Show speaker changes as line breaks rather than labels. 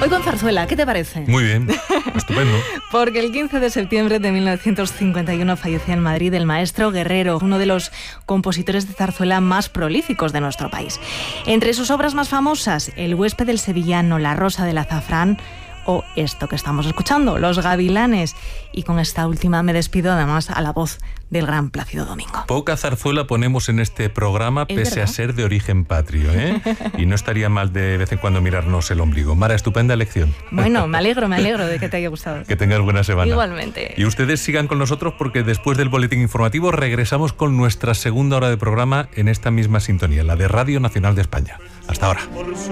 Hoy con zarzuela, ¿qué te parece?
Muy bien, estupendo.
Porque el 15 de septiembre de 1951 fallecía en Madrid el maestro Guerrero, uno de los compositores de zarzuela más prolíficos de nuestro país. Entre sus obras más famosas, El huésped del sevillano, La rosa del azafrán o esto que estamos escuchando, Los gavilanes. Y con esta última me despido además a la voz del gran Plácido Domingo.
Poca zarzuela ponemos en este programa, pese a ser de origen patrio, ¿eh? Y no estaría mal de vez en cuando mirarnos el ombligo. Mara, estupenda elección.
Bueno, me alegro de que te haya gustado.
Que tengas buena semana.
Igualmente.
Y ustedes sigan con nosotros porque después del boletín informativo regresamos con nuestra segunda hora de programa en esta misma sintonía, la de Radio Nacional de España. Hasta ahora.